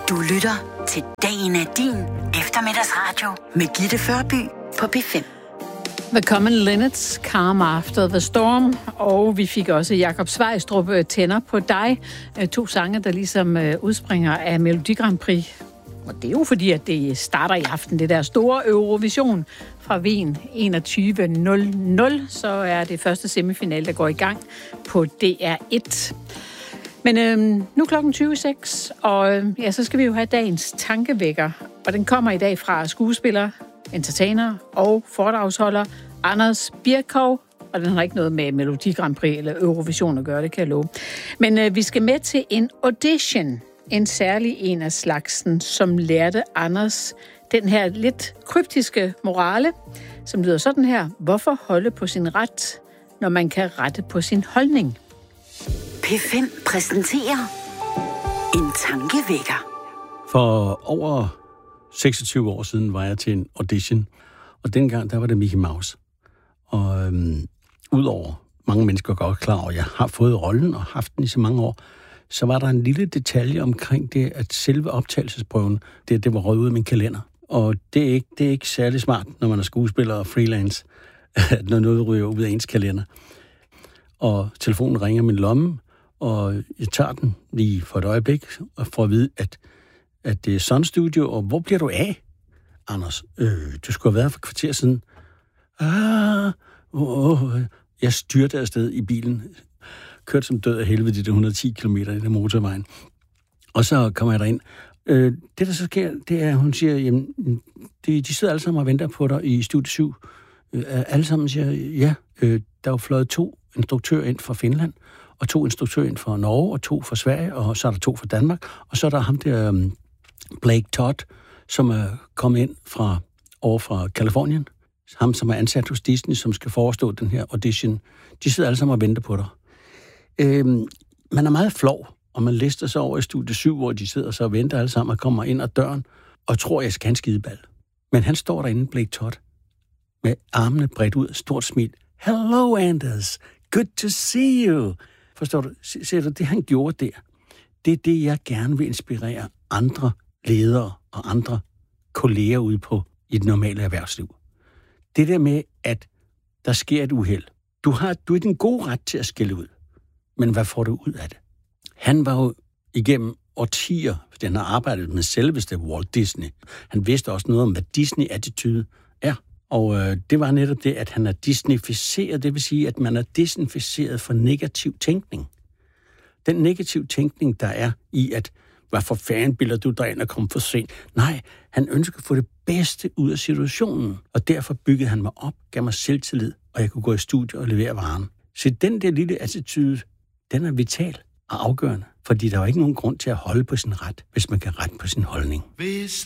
Du lytter til Dagen er din eftermiddagsradio med Gitte Førby på P5. The Common Linnets, Calm After the Storm, og vi fik også Jakob Svejstrup, Tænder på dig. 2 sange, der ligesom udspringer af Melodi Grand Prix. Og det er jo fordi, at det starter i aften, det der store Eurovision fra Wien 21.00. Så er det første semifinal, der går i gang på DR1. Men nu klokken 20.06, og så skal vi jo have dagens tankevækker. Og den kommer i dag fra skuespiller, entertainer og foredragsholder Anders Birkov. Og den har ikke noget med Melodi Grand Prix eller Eurovision at gøre, det kan jeg love. Men vi skal med til en audition. En særlig en af slagsen, som lærte Anders den her lidt kryptiske morale, som lyder sådan her. Hvorfor holde på sin ret, når man kan rette på sin holdning? P5 præsenterer en tankevækker. For over 26 år siden var jeg til en audition, og dengang der var det Mickey Mouse. Og udover mange mennesker godt klar over, at jeg har fået rollen og haft den i så mange år, så var der en lille detalje omkring det, at selve optagelsesprøven, det var røget ud af min kalender. Og det er ikke særlig smart, når man er skuespiller og freelance, når noget ryger ud af ens kalender. Og telefonen ringer min lomme, og jeg tager den lige for et øjeblik, og får at vide, at det er Sun Studio, og hvor bliver du af? Anders, du skulle have været for kvarter siden. Jeg styrte afsted i bilen, kørte som død af helvede de 110 km i den motorvejen. Og så kommer jeg derind. Det, der så sker, det er, at hun siger, jamen, de sidder alle sammen og venter på dig i Studie 7. Alle sammen siger, ja, der er jo fløjet 2 instruktører ind fra Finland, og 2 instruktører ind fra Norge, og 2 fra Sverige, og så er der 2 fra Danmark, og så er der ham der Blake Todd, som er kommet ind over fra Californien. Ham, som er ansat hos Disney, som skal forestå den her audition. De sidder alle sammen og venter på dig. Man er meget flov, og man lister sig over i Studie 7, hvor de sidder så og venter alle sammen og kommer ind ad døren, og tror, jeg skal have en skideball. Men han står derinde, Blake Todd, med armene bredt ud, stort smil. Hello, Anders. Good to see you. Forstår du? Ser du, det han gjorde der, det er det, jeg gerne vil inspirere andre ledere og andre kolleger ude på i det normale erhvervsliv. Det der med, at der sker et uheld. Du er i den gode ret til at skille ud. Men hvad får du ud af det? Han var jo igennem årtier, fordi han har arbejdet med selveste Walt Disney. Han vidste også noget om, hvad Disney-attitude er. Og det var netop det, at han er Disneyficeret. Det vil sige, at man er desinficeret for negativ tænkning. Den negativ tænkning, der er i, at hvad for fanden bilder du dig ind og kom for sent? Nej, han ønsker at få det bedste ud af situationen. Og derfor byggede han mig op, gav mig selvtillid, og jeg kunne gå i studiet og levere varen. Så den der lille attitude, den er vital og afgørende. Fordi der er ikke nogen grund til at holde på sin ret, hvis man kan rette på sin holdning. Hvis